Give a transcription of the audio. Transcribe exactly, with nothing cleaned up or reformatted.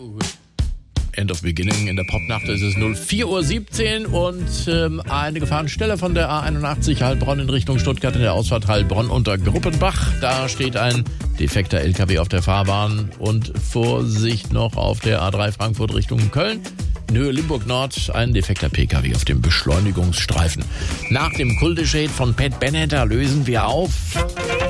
End of Beginning. In der Popnacht ist es null vier Uhr siebzehn und ähm, eine Gefahrenstelle von der A einundachtzig Heilbronn in Richtung Stuttgart in der Ausfahrt Heilbronn unter Gruppenbach. Da steht ein defekter L K W auf der Fahrbahn und Vorsicht noch auf der A drei Frankfurt Richtung Köln. In Höhe Limburg Nord ein defekter P K W auf dem Beschleunigungsstreifen. Nach dem Kulteshade von Pat Bennett lösen wir auf.